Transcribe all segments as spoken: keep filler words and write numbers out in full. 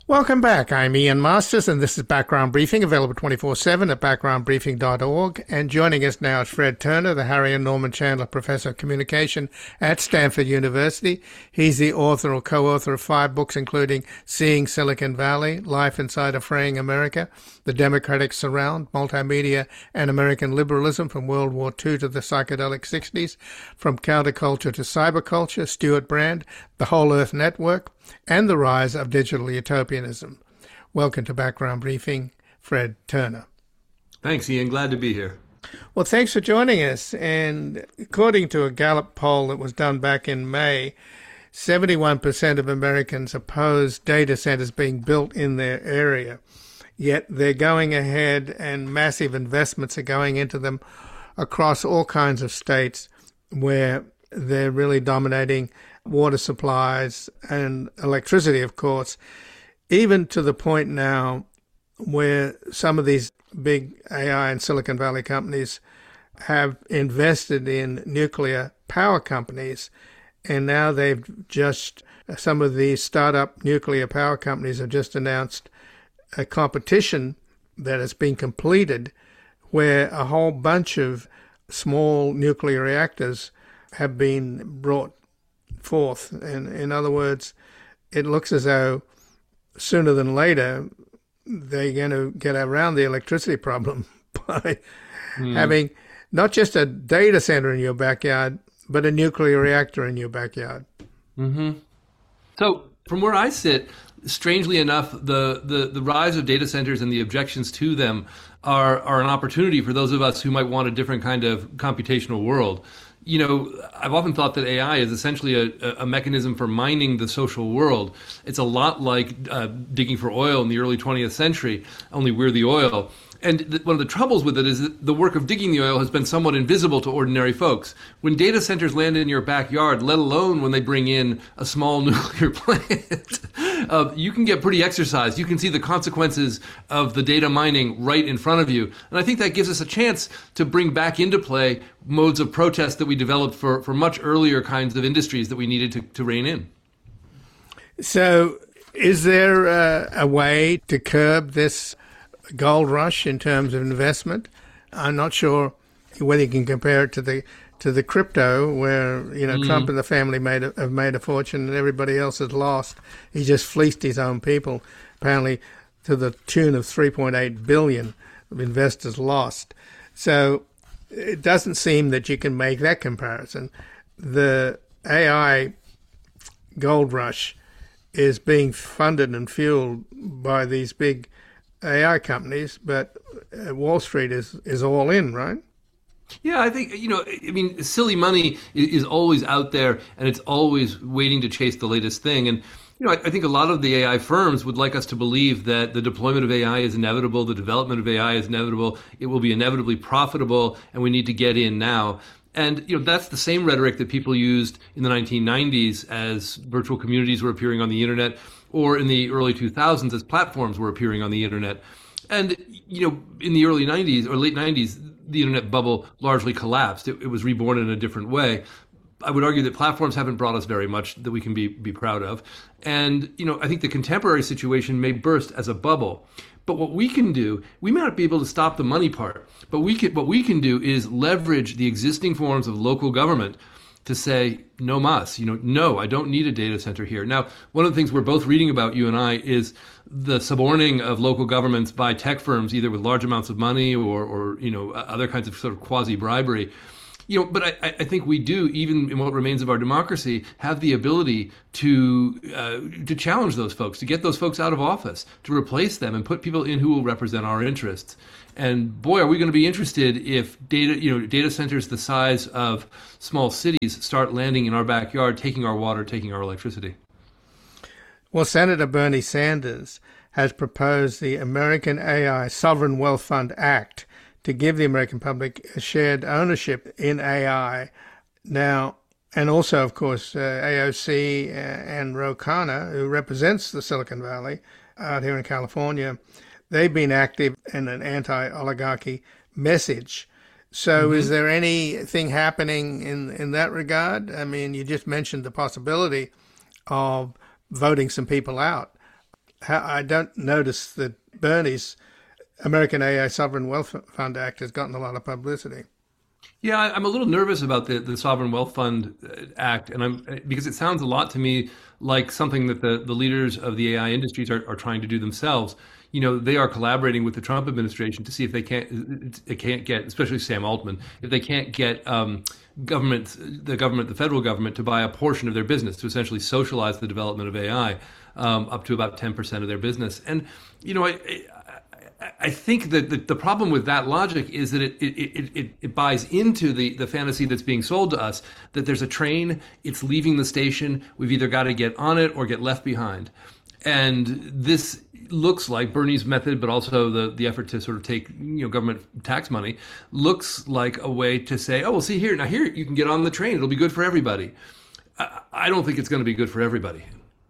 Welcome back. I'm Ian Masters, and this is Background Briefing, available twenty-four seven at background briefing dot org. And joining us now is Fred Turner, the Harry and Norman Chandler Professor of Communication at Stanford University. He's the author or co-author of five books, including Seeing Silicon Valley, Life Inside a Fraying America, The Democratic Surround, Multimedia and American Liberalism from World War Two to the Psychedelic sixties, From Counterculture to Cyberculture, Stewart Brand, The Whole Earth Network, and the Rise of Digital Utopianism. Welcome to Background Briefing, Fred Turner. Thanks, Ian. Glad to be here. Well, thanks for joining us. And according to a Gallup poll that was done back in May, seventy-one percent of Americans oppose data centers being built in their area. Yet they're going ahead and massive investments are going into them across all kinds of states where they're really dominating water supplies and electricity, of course, even to the point now where some of these big A I and Silicon Valley companies have invested in nuclear power companies. And now they've just, some of these startup nuclear power companies have just announced a competition that has been completed where a whole bunch of small nuclear reactors have been brought forth. And in other words, it looks as though sooner than later they're going to get around the electricity problem by mm. having not just a data center in your backyard, but a nuclear reactor in your backyard. Mm-hmm. So from where I sit, strangely enough, the, the, the rise of data centers and the objections to them are, are an opportunity for those of us who might want a different kind of computational world. You know, I've often thought that A I is essentially a, a mechanism for mining the social world. It's a lot like uh, digging for oil in the early twentieth century, only we're the oil. And th- one of the troubles with it is that the work of digging the oil has been somewhat invisible to ordinary folks. When data centers land in your backyard, let alone when they bring in a small nuclear plant, uh, you can get pretty exercised. You can see the consequences of the data mining right in front of you. And I think that gives us a chance to bring back into play modes of protest that we developed for, for much earlier kinds of industries that we needed to, to rein in. So is there a, a way to curb this gold rush in terms of investment? I'm not sure whether you can compare it to the to the crypto where, you know, mm. Trump and the family made a, have made a fortune and everybody else has lost. He just fleeced his own people, apparently to the tune of three point eight billion of investors lost. So it doesn't seem that you can make that comparison. The A I gold rush is being funded and fueled by these big A I companies, but Wall Street is, is all in, right? Yeah, I think, you know, I mean, silly money is always out there and it's always waiting to chase the latest thing. And, you know, I, I think a lot of the A I firms would like us to believe that the deployment of A I is inevitable, the development of A I is inevitable, it will be inevitably profitable, and we need to get in now. And, you know, that's the same rhetoric that people used in the nineteen nineties as virtual communities were appearing on the internet, or in the early two thousands as platforms were appearing on the internet. And, you know, in the early nineties or late nineties, the internet bubble largely collapsed. It, it was reborn in a different way. I would argue that platforms haven't brought us very much that we can be, be proud of. And, you know, I think the contemporary situation may burst as a bubble. But what we can do, we may not be able to stop the money part, but we can, what we can do is leverage the existing forms of local government to say, no mas, you know, no, I don't need a data center here. Now, one of the things we're both reading about, you and I, is the suborning of local governments by tech firms, either with large amounts of money or, or you know, other kinds of sort of quasi-bribery. You know, but I, I think we do, even in what remains of our democracy, have the ability to uh, to challenge those folks, to get those folks out of office, to replace them, and put people in who will represent our interests. And boy, are we going to be interested if data, you know, data centers the size of small cities start landing in our backyard, taking our water, taking our electricity. Well, Senator Bernie Sanders has proposed the American A I Sovereign Wealth Fund Act to give the American public a shared ownership in A I. Now, and also, of course, uh, A O C and Ro Khanna, who represents the Silicon Valley out here in California, they've been active in an anti-oligarchy message. So mm-hmm. is there anything happening in, in that regard? I mean, you just mentioned the possibility of voting some people out. how I don't notice that Bernie's American A I Sovereign Wealth Fund Act has gotten a lot of publicity. Yeah, I- I'm a little nervous about the, the Sovereign Wealth Fund uh, Act, and I'm because it sounds a lot to me like something that the, the leaders of the A I industries are, are trying to do themselves. You know, they are collaborating with the Trump administration to see if they can't, it can't get, especially Sam Altman, if they can't get um, government, the government, the federal government, to buy a portion of their business to essentially socialize the development of A I um, up to about ten percent of their business. And you know, I, I I think that the, the problem with that logic is that it, it, it, it buys into the, the fantasy that's being sold to us, that there's a train, it's leaving the station, we've either got to get on it or get left behind. And this looks like Bernie's method, but also the, the effort to sort of take, you know, government tax money, looks like a way to say, oh, well, see here, now here you can get on the train, it'll be good for everybody. I, I don't think it's going to be good for everybody.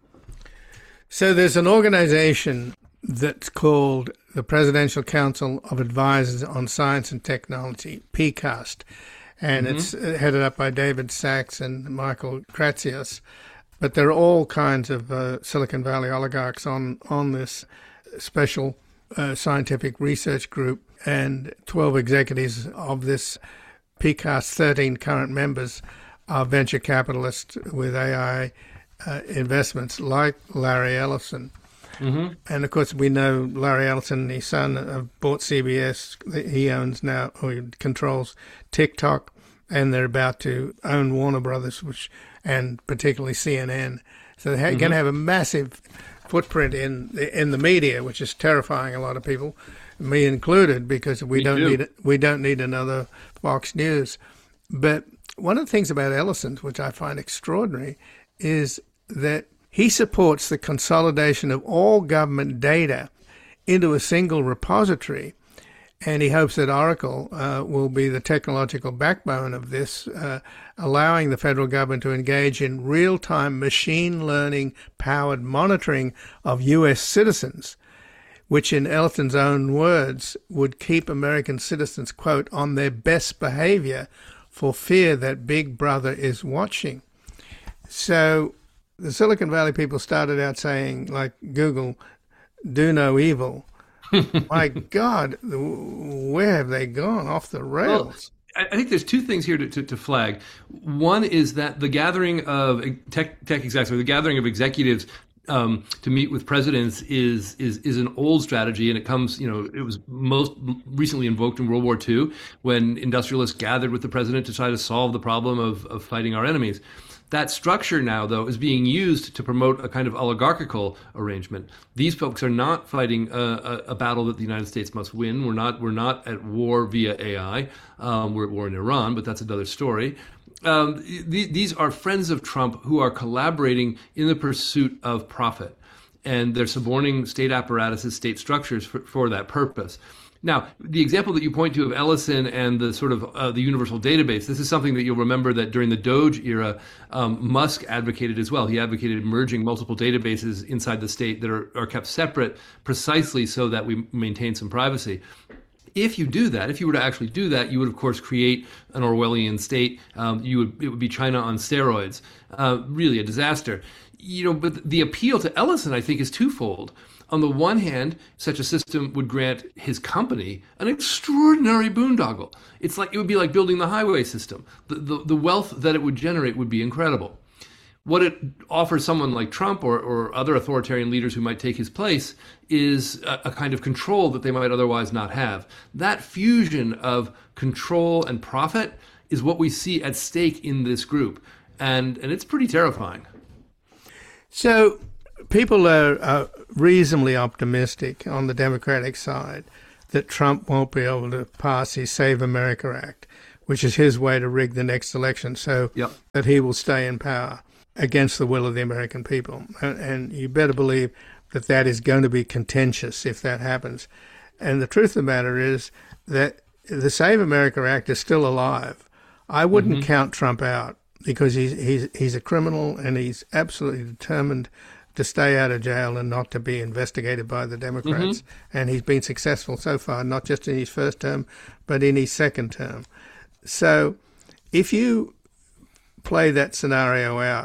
So there's an organization that's called the Presidential Council of Advisors on Science and Technology, P CAST, and mm-hmm. it's headed up by David Sachs and Michael Kratsios. But there are all kinds of uh, Silicon Valley oligarchs on, on this special uh, scientific research group, and twelve executives of this P CAST, thirteen current members are venture capitalists with A I uh, investments like Larry Ellison. Mm-hmm. And of course, we know Larry Ellison and his son have bought C B S. He owns now, or he controls TikTok, and they're about to own Warner Brothers, which, and particularly C N N. So they're mm-hmm. going to have a massive footprint in the, in the media, which is terrifying a lot of people, me included, because we me don't too. need we don't need another Fox News. But one of the things about Ellison, which I find extraordinary, is that he supports the consolidation of all government data into a single repository, and he hopes that Oracle uh, will be the technological backbone of this, uh, allowing the federal government to engage in real-time machine learning-powered monitoring of U S citizens, which in Ellison's own words would keep American citizens, quote, on their best behavior for fear that Big Brother is watching. So the Silicon Valley people started out saying, like Google, do no evil. My God, where have they gone off the rails? Well, I think there's two things here to, to, to flag. One is that the gathering of tech, tech execs, or the gathering of executives um, to meet with presidents is, is is an old strategy, and it comes, you know, it was most recently invoked in World War Two when industrialists gathered with the president to try to solve the problem of, of fighting our enemies. That structure now, though, is being used to promote a kind of oligarchical arrangement. These folks are not fighting a, a, a battle that the United States must win. We're not. We're not at war via A I. Um, we're at war in Iran, but that's another story. Um, th- these are friends of Trump who are collaborating in the pursuit of profit, and they're suborning state apparatuses, state structures for, for that purpose. Now, the example that you point to of Ellison and the sort of uh, the universal database, this is something that you'll remember that during the Doge era, um, Musk advocated as well. He advocated merging multiple databases inside the state that are, are kept separate precisely so that we maintain some privacy. If you do that, if you were to actually do that, you would, of course, create an Orwellian state. Um, you would, it would be China on steroids. Uh, really a disaster. You know, but the appeal to Ellison, I think, is twofold. On the one hand, such a system would grant his company an extraordinary boondoggle. It's like it would be like building the highway system. The, the, the wealth that it would generate would be incredible. What it offers someone like Trump or, or other authoritarian leaders who might take his place is a, a kind of control that they might otherwise not have. That fusion of control and profit is what we see at stake in this group. And, and it's pretty terrifying. So people are, are reasonably optimistic on the Democratic side that Trump won't be able to pass his Save America Act, which is his way to rig the next election so yep. that he will stay in power against the will of the American people. And, and you better believe that that is going to be contentious if that happens. And the truth of the matter is that the Save America Act is still alive. I wouldn't mm-hmm. count Trump out because he's, he's, he's a criminal and he's absolutely determined to stay out of jail and not to be investigated by the Democrats. Mm-hmm. And he's been successful so far, not just in his first term, but in his second term. So if you play that scenario out,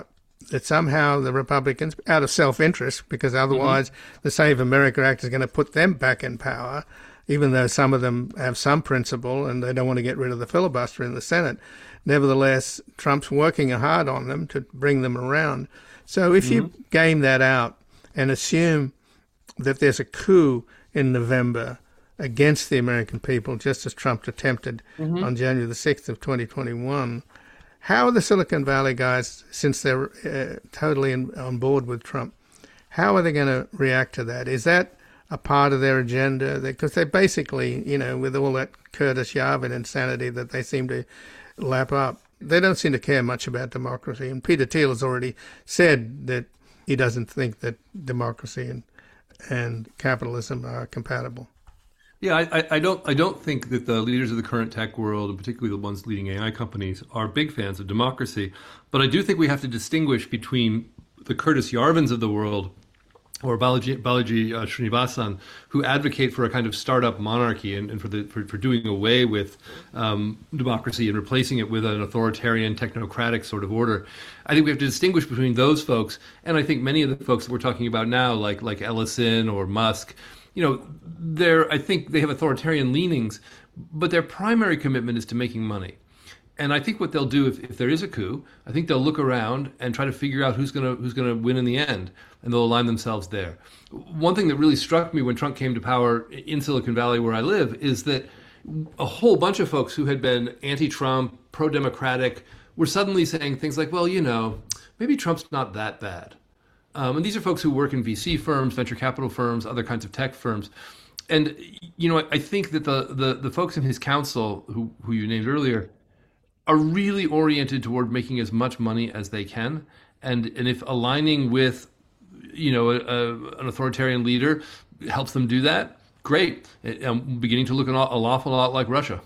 that somehow the Republicans, out of self-interest, because otherwise mm-hmm. the Save America Act is going to put them back in power, even though some of them have some principle and they don't want to get rid of the filibuster in the Senate. Nevertheless, Trump's working hard on them to bring them around. So if mm-hmm. you game that out and assume that there's a coup in November against the American people, just as Trump attempted mm-hmm. on January the sixth of twenty twenty-one, how are the Silicon Valley guys, since they're uh, totally in, on board with Trump, how are they going to react to that? Is that a part of their agenda? Because they, they basically, you know, with all that Curtis Yarvin insanity that they seem to lap up, they don't seem to care much about democracy. And Peter Thiel has already said that he doesn't think that democracy and, and capitalism are compatible. Yeah, I, I don't I don't think that the leaders of the current tech world, and particularly the ones leading A I companies, are big fans of democracy. But I do think we have to distinguish between the Curtis Yarvins of the world, or Balaji, Balaji uh, Srinivasan, who advocate for a kind of startup monarchy and, and for, the, for for doing away with um, democracy and replacing it with an authoritarian, technocratic sort of order. I think we have to distinguish between those folks, and I think many of the folks that we're talking about now, like like Ellison or Musk, you know, they're, I think they have authoritarian leanings, but their primary commitment is to making money. And I think what they'll do if, if there is a coup, I think they'll look around and try to figure out who's going to who's going to win in the end, and they'll align themselves there. One thing that really struck me when Trump came to power in Silicon Valley, where I live, is that a whole bunch of folks who had been anti-Trump, pro-democratic, were suddenly saying things like, well, you know, maybe Trump's not that bad. Um, and these are folks who work in V C firms, venture capital firms, other kinds of tech firms. And, you know, I think that the the, the folks in his council, who, who you named earlier, are really oriented toward making as much money as they can. And and if aligning with, you know, a, a, an authoritarian leader helps them do that, great. I'm beginning to look an, an awful lot like Russia.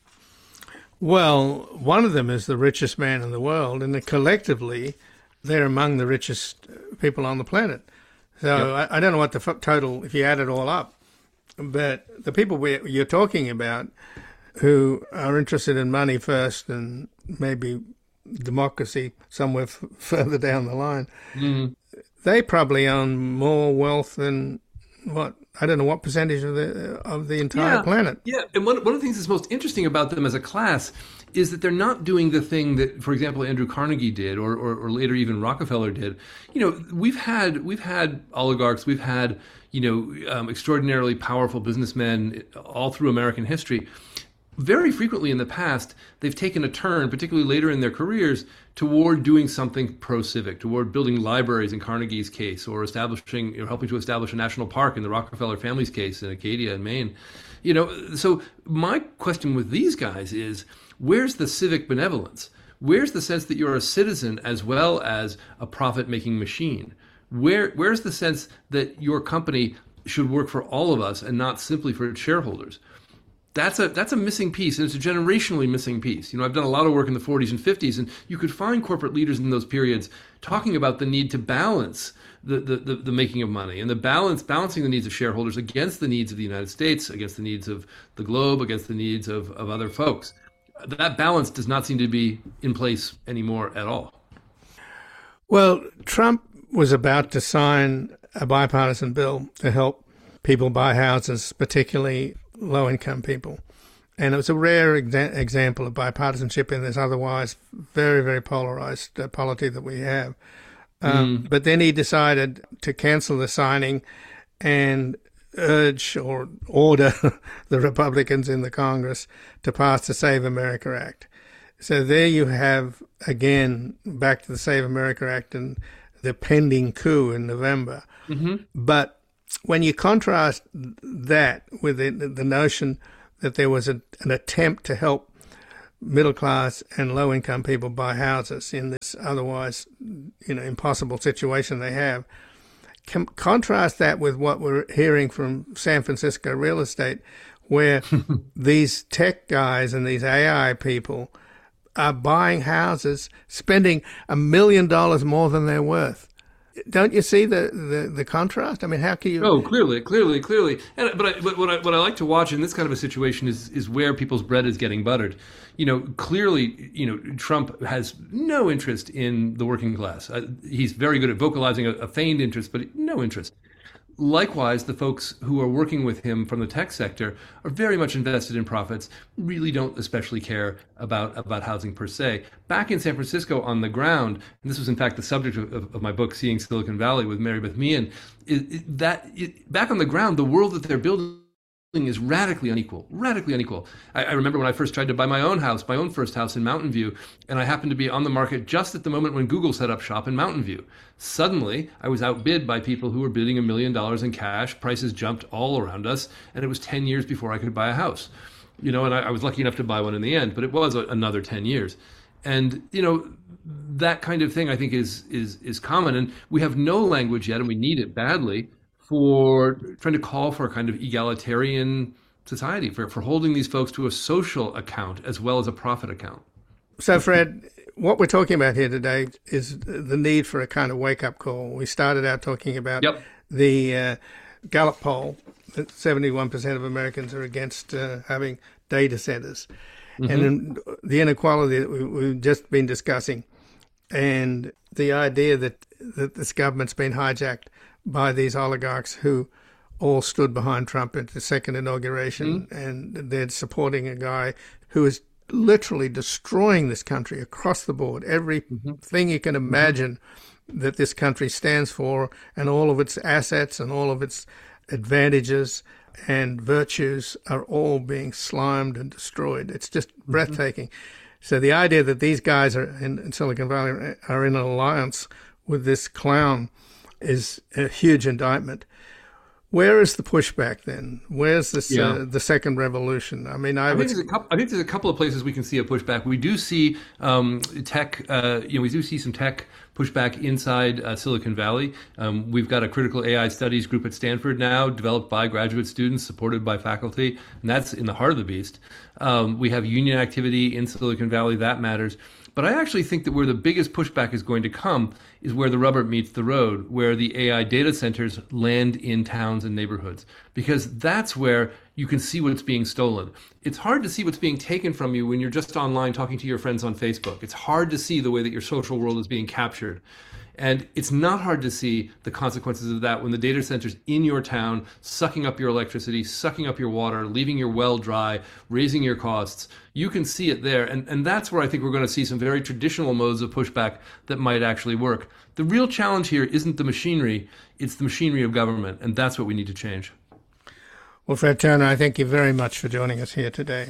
Well, one of them is the richest man in the world, and collectively, they're among the richest people on the planet. So yep. I, I don't know what the f- total, if you add it all up, but the people we, you're talking about who are interested in money first and maybe democracy somewhere f- further down the line, mm-hmm. they probably own more wealth than what, I don't know what percentage of the of the entire yeah. planet. Yeah, and one, one of the things that's most interesting about them as a class is that they're not doing the thing that, for example, Andrew Carnegie did, or, or, or later even Rockefeller did. You know, we've had we've had oligarchs, we've had you know um, extraordinarily powerful businessmen all through American history. Very frequently in the past, they've taken a turn, particularly later in their careers, toward doing something pro-civic, toward building libraries in Carnegie's case, or establishing, or helping to establish a national park in the Rockefeller family's case in Acadia in Maine. You know, so my question with these guys is, where's the civic benevolence? Where's the sense that you're a citizen as well as a profit-making machine? Where, where's the sense that your company should work for all of us and not simply for its shareholders? That's a that's a missing piece, and it's a generationally missing piece. You know, I've done a lot of work in the forties and fifties, and you could find corporate leaders in those periods talking about the need to balance the, the, the, the making of money and the balance balancing the needs of shareholders against the needs of the United States, against the needs of the globe, against the needs of, of other folks. That balance does not seem to be in place anymore at all. Well, Trump was about to sign a bipartisan bill to help people buy houses, particularly low-income people. And it was a rare exa- example of bipartisanship in this otherwise very, very polarized uh, polity that we have. Um, mm. But then he decided to cancel the signing and urge or order the Republicans in the Congress to pass the Save America Act. So there you have, again, back to the Save America Act and the pending coup in November. Mm-hmm. But when you contrast that with the, the notion that there was a, an attempt to help middle-class and low-income people buy houses in this otherwise, you know, impossible situation they have, com- contrast that with what we're hearing from San Francisco real estate, where these tech guys and these A I people are buying houses, spending a million dollars more than they're worth. Don't you see the, the, the contrast? I mean, how can you? Oh, clearly, clearly, clearly. And, but I, but what I, what I like to watch in this kind of a situation is is where people's bread is getting buttered. You know, clearly, you know, Trump has no interest in the working class. Uh, he's very good at vocalizing a, a feigned interest, but no interest. Likewise, the folks who are working with him from the tech sector are very much invested in profits, really don't especially care about, about housing per se. Back in San Francisco on the ground, and this was in fact the subject of, of, of my book, Seeing Silicon Valley with Mary Beth Meehan, it, it, that it, back on the ground, the world that they're building is radically unequal, radically unequal. I, I remember when I first tried to buy my own house, my own first house in Mountain View, and I happened to be on the market just at the moment when Google set up shop in Mountain View. Suddenly, I was outbid by people who were bidding a million dollars in cash. Prices jumped all around us, and it was ten years before I could buy a house. You know, and I, I was lucky enough to buy one in the end, but it was a, another ten years. And, you know, that kind of thing I think is is is common, and we have no language yet, and we need it badly, for trying to call for a kind of egalitarian society, for, for holding these folks to a social account as well as a profit account. So, Fred, what we're talking about here today is the need for a kind of wake-up call. We started out talking about yep. the uh, Gallup poll that seventy-one percent of Americans are against uh, having data centers. Mm-hmm. And then the inequality that we, we've just been discussing, and the idea that, that this government's been hijacked by these oligarchs who all stood behind Trump at the second inauguration, mm-hmm. and they're supporting a guy who is literally destroying this country across the board. Everything mm-hmm. you can imagine mm-hmm. that this country stands for, and all of its assets and all of its advantages and virtues are all being slimed and destroyed. It's just mm-hmm. breathtaking. So the idea that these guys are in, in Silicon Valley are in an alliance with this clown is a huge indictment. Where is the pushback then? Where's this yeah. uh, the second revolution? I mean, I, I, would... think there's a couple, I think there's a couple of places we can see a pushback. We do see um, tech, uh, you know, we do see some tech pushback inside uh, Silicon Valley. Um, we've got a critical A I studies group at Stanford now, developed by graduate students, supported by faculty, and that's in the heart of the beast. Um, we have union activity in Silicon Valley, that matters. But I actually think that where the biggest pushback is going to come is where the rubber meets the road, where the A I data centers land in towns and neighborhoods, because that's where you can see what's being stolen. It's hard to see what's being taken from you when you're just online talking to your friends on Facebook. It's hard to see the way that your social world is being captured. And it's not hard to see the consequences of that when the data center's in your town, sucking up your electricity, sucking up your water, leaving your well dry, raising your costs. You can see it there. And, and that's where I think we're going to see some very traditional modes of pushback that might actually work. The real challenge here isn't the machinery, it's the machinery of government. And that's what we need to change. Well, Fred Turner, I thank you very much for joining us here today.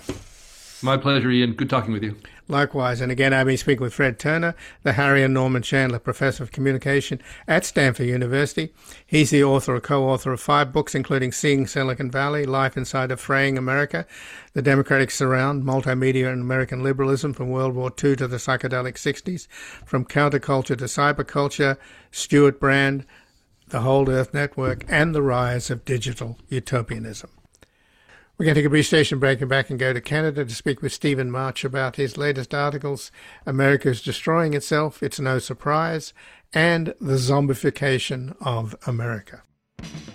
My pleasure, Ian. Good talking with you. Likewise. And again, I've been speaking with Fred Turner, the Harry and Norman Chandler Professor of Communication at Stanford University. He's the author or co-author of five books, including Seeing Silicon Valley, Life Inside of Fraying America, The Democratic Surround, Multimedia and American Liberalism from World War Two to the Psychedelic sixties, From Counterculture to Cyberculture, Stewart Brand, The Whole Earth Network, and the Rise of Digital Utopianism. We're going to take a brief station break and back and go to Canada to speak with Stephen March about his latest articles, America is Destroying Itself, It's No Surprise, and The Zombification of America.